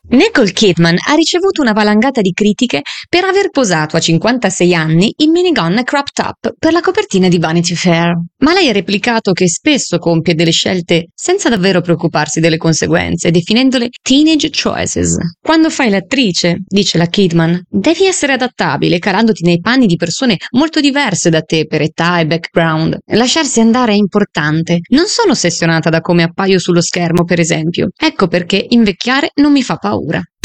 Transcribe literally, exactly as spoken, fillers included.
Nicole Kidman ha ricevuto una valangata di critiche per aver posato a cinquantasei anni in minigonna crop top per la copertina di Vanity Fair. Ma lei ha replicato che spesso compie delle scelte senza davvero preoccuparsi delle conseguenze, definendole teenage choices. Quando fai l'attrice, dice la Kidman, devi essere adattabile, calandoti nei panni di persone molto diverse da te per età e background. Lasciarsi andare è importante. Non sono ossessionata da come appaio sullo schermo, per esempio. Ecco perché invecchiare non mi fa paura.